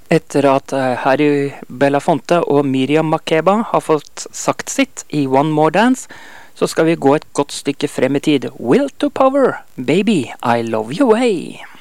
Etter at Harry Belafonte og Miriam Makeba har fått sagt sitt i One More Dance, så skal vi gå et godt stykke frem i tid. Will to Power, Baby, I Love You Way.